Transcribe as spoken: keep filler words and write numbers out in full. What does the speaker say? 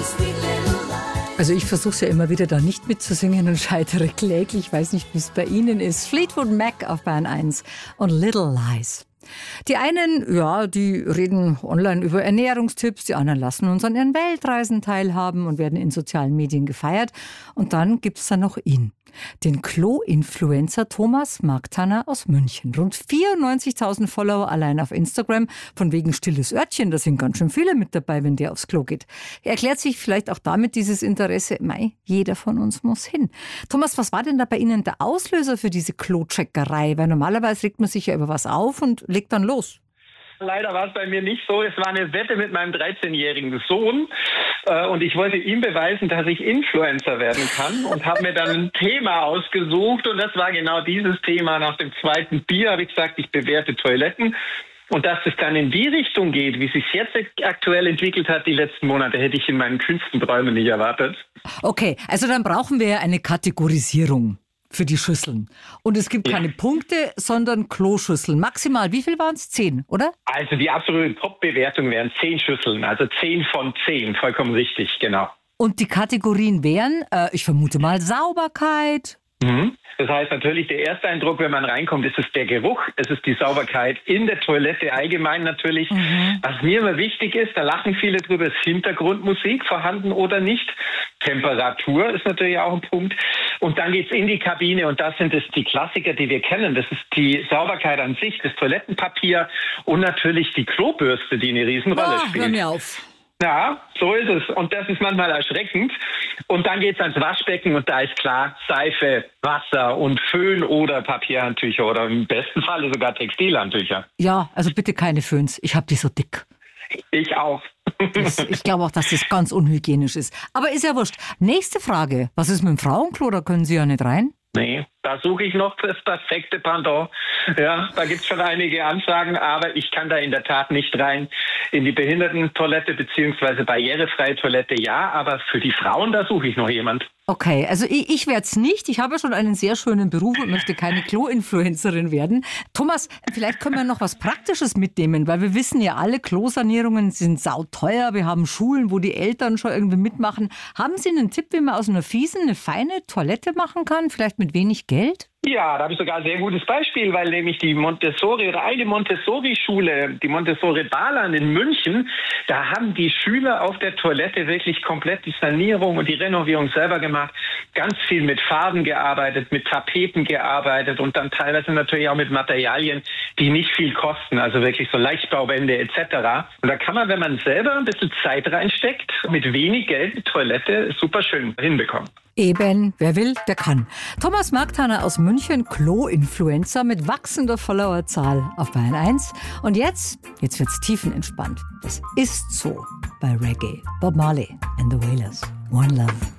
Also ich versuche es ja immer wieder da nicht mitzusingen und scheitere kläglich. Ich weiß nicht, wie es bei Ihnen ist. Fleetwood Mac auf Bayern eins und Little Lies. Die einen, ja, die reden online über Ernährungstipps, die anderen lassen uns an ihren Weltreisen teilhaben und werden in sozialen Medien gefeiert. Und dann gibt's da noch ihn, den Klo-Influencer Thomas Marktanner aus München. Rund vierundneunzigtausend Follower allein auf Instagram, von wegen stilles Örtchen, da sind ganz schön viele mit dabei, wenn der aufs Klo geht. Er erklärt sich vielleicht auch damit dieses Interesse, mei, jeder von uns muss hin. Thomas, was war denn da bei Ihnen der Auslöser für diese Klo-Checkerei? Weil normalerweise regt man sich ja über was auf und legt dann los. Leider war es bei mir nicht so. Es war eine Wette mit meinem dreizehnjährigen Sohn äh, und ich wollte ihm beweisen, dass ich Influencer werden kann und habe mir dann ein Thema ausgesucht und das war genau dieses Thema. Nach dem zweiten Bier habe ich gesagt, ich bewerte Toiletten. Und dass es dann in die Richtung geht, wie es sich jetzt aktuell entwickelt hat, die letzten Monate, hätte ich in meinen kühnsten Träumen nicht erwartet. Okay, also dann brauchen wir eine Kategorisierung für die Schüsseln. Und es gibt keine ja. Punkte, sondern Kloschüsseln. Maximal, wie viel waren es? Zehn, oder? Also die absolute Top-Bewertung wären zehn Schüsseln, also zehn von zehn, vollkommen richtig, genau. Und die Kategorien wären, äh, ich vermute mal, Sauberkeit. Mhm. Das heißt natürlich, der erste Eindruck, wenn man reinkommt, ist es der Geruch, es ist die Sauberkeit in der Toilette allgemein natürlich. Mhm. Was mir immer wichtig ist, da lachen viele drüber, ist Hintergrundmusik vorhanden oder nicht. Temperatur ist natürlich auch ein Punkt. Und dann geht's in die Kabine und das sind es die Klassiker, die wir kennen. Das ist die Sauberkeit an sich, das Toilettenpapier und natürlich die Klobürste, die eine Riesenrolle oh, spielt. Hör mir auf. Ja, so ist es. Und das ist manchmal erschreckend. Und dann geht's ans Waschbecken und da ist klar, Seife, Wasser und Föhn oder Papierhandtücher oder im besten Falle sogar Textilhandtücher. Ja, also bitte keine Föhns. Ich habe die so dick. Ich auch. Das, ich glaube auch, dass das ganz unhygienisch ist. Aber ist ja wurscht. Nächste Frage. Was ist mit dem Frauenklo? Da können Sie ja nicht rein. Nee, da suche ich noch das perfekte Pendant. Ja, da gibt's schon einige Anfragen, aber ich kann da in der Tat nicht rein. In die Behindertentoilette beziehungsweise barrierefreie Toilette ja, aber für die Frauen, da suche ich noch jemand. Okay, also ich, ich werde es nicht. Ich habe ja schon einen sehr schönen Beruf und möchte keine Klo-Influencerin werden. Thomas, vielleicht können wir noch was Praktisches mitnehmen, weil wir wissen ja alle, Klosanierungen sind sauteuer. Wir haben Schulen, wo die Eltern schon irgendwie mitmachen. Haben Sie einen Tipp, wie man aus einer fiesen eine feine Toilette machen kann? Vielleicht mit wenig Geld? Ja, da habe ich sogar ein sehr gutes Beispiel, weil nämlich die Montessori oder eine Montessori-Schule, die Montessori Balan in München, da haben die Schüler auf der Toilette wirklich komplett die Sanierung und die Renovierung selber gemacht. Ganz viel mit Farben gearbeitet, mit Tapeten gearbeitet und dann teilweise natürlich auch mit Materialien, die nicht viel kosten, also wirklich so Leichtbauwände et cetera. Und da kann man, wenn man selber ein bisschen Zeit reinsteckt, mit wenig Geld die Toilette super schön hinbekommen. Eben, wer will, der kann. Thomas Marktanner aus München, Klo-Influencer mit wachsender Followerzahl auf Bayern eins. Und jetzt, jetzt wird's tiefenentspannt. Es ist so bei Reggae. Bob Marley and the Wailers. One Love.